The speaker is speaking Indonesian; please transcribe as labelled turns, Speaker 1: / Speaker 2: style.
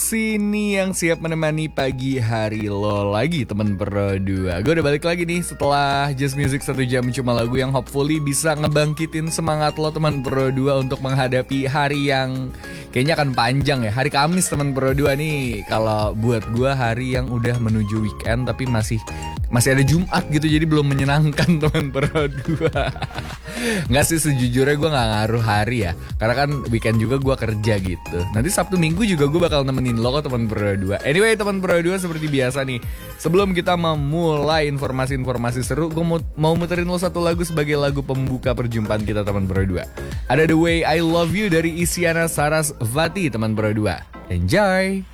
Speaker 1: sini yang siap menemani pagi hari lo lagi teman berdua. Gue udah balik lagi nih setelah Just Music 1 jam cuma lagu yang hopefully bisa ngebangkitin semangat lo teman berdua untuk menghadapi hari yang kayaknya akan panjang ya. Hari Kamis teman berdua nih. Kalau buat gue hari yang udah menuju weekend tapi masih ada Jumat gitu, jadi belum menyenangkan teman berdua. Nggak sih, sejujurnya gue nggak ngaruh hari ya, karena kan weekend juga gue kerja gitu. Nanti Sabtu Minggu juga gue bakal nemenin lo kok teman berdua. Anyway teman berdua, seperti biasa nih, sebelum kita memulai informasi-informasi seru, gue mau muterin lo satu lagu sebagai lagu pembuka perjumpaan kita teman berdua. Ada The Way I Love You dari Isyana Sarasvati teman berdua. Enjoy.